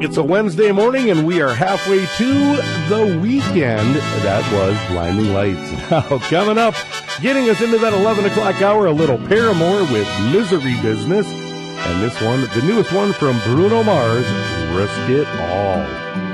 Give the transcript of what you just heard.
It's a Wednesday morning, and we are halfway to the weekend. That was Blinding Lights. Now, coming up, getting us into that 11 o'clock hour, a little Paramore with Misery Business. And this one, the newest one from Bruno Mars, Risk It All.